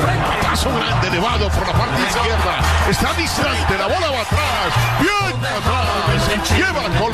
Paso grande, elevado por la parte izquierda. Está distante, la bola va atrás. Bien atrás. Lleva con